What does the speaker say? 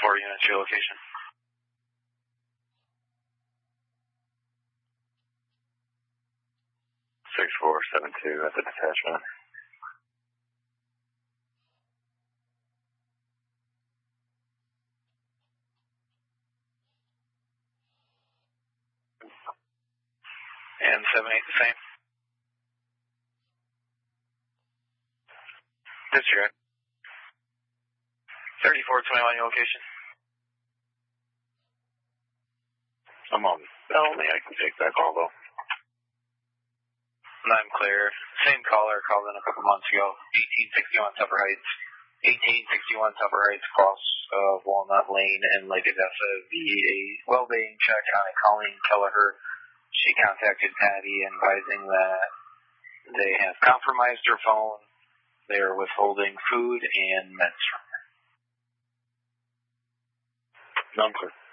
units, your location. 6472 at the detachment. And 78 the same. Disregard. 3421, your location. I'm on Bellamy. I can take that call, though. I'm clear. Same caller called in a couple months ago. 1861 Tupper Heights. 1861 Tupper Heights across Walnut Lane in Lake Odessa via a well-being check on a Colleen Kelleher. She contacted Patty advising that they have compromised her phone. They are withholding food and meds from her. None, sir.